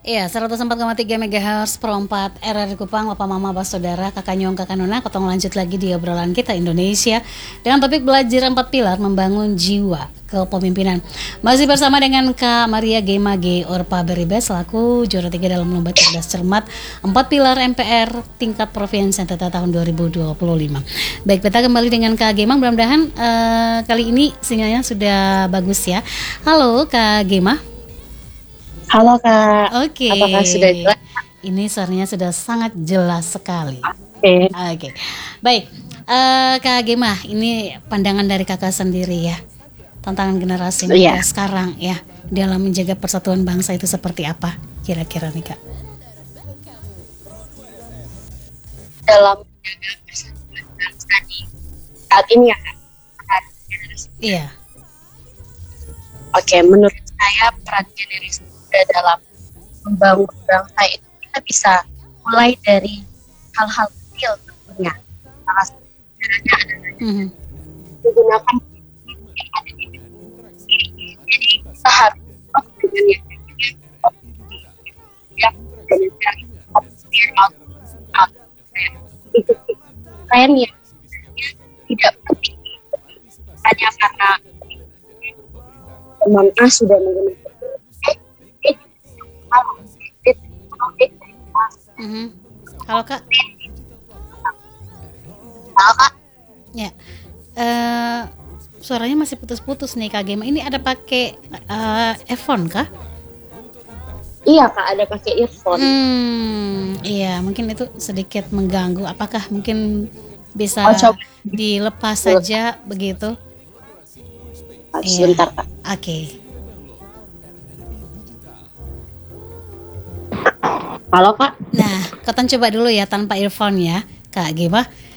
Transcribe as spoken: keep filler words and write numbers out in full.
Iya, seratus empat koma tiga megahertz Pro empat R R Kupang, Bapak Mama, Bapak Saudara, Kakak Nyong, Kakak Nona. Kotong lanjut lagi di obrolan kita Indonesia dengan topik belajar empat pilar membangun jiwa kepemimpinan. Masih bersama dengan Kak Maria Gema G. Orpa Beribes selaku juara tiga dalam lomba cerdas cermat empat pilar M P R tingkat provinsi N T T tahun dua ribu dua puluh lima. Baik, kita kembali dengan Kak Gema. Mudah-mudahan uh, kali ini sinyalnya sudah bagus ya. Halo Kak Gema. Halo Kak, Oke. apakah sudah jelas? Ini suaranya sudah sangat jelas sekali. Oke. Oke, baik. Uh, Kak Gema, ini pandangan dari kakak sendiri ya. Tantangan generasi muda Iya. sekarang ya dalam menjaga persatuan bangsa itu seperti apa kira-kira nih Kak? Dalam menjaga persatuan bangsa di saat ini ya Kak? Iya. Oke, menurut saya peran generasi muda dalam membangun bangsa itu kita bisa mulai dari hal-hal kecil tentunya. Salah satunya adalah Mm-hmm. menggunakan yang ada di jadi kita harus stop dengan yang yang dengan cari fear out out ikuti tren yang tidak penting hanya karena teman A sudah menggunakan eh, eh, eh, Mm-hmm. Halo Kak. Halo Kak. Ya. Uh, suaranya masih putus-putus nih Kak Gema. Ini ada pakai uh, earphone kah? Iya Kak, ada pakai earphone. Hmm, iya, mungkin itu sedikit mengganggu. Apakah mungkin bisa Oh, coba. dilepas saja begitu? Sebentar Kak. Oke. Okay. Halo Kak. Nah, Kotan coba dulu ya tanpa earphone ya, Kak Gema.